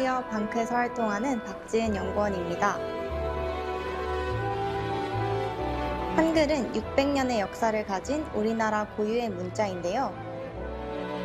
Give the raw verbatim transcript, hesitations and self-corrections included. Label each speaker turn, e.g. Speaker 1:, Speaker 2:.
Speaker 1: 방크에서 활동하는 박지은 연구원입니다. 한글은 육백 년의 역사를 가진 우리나라 고유의 문자인데요.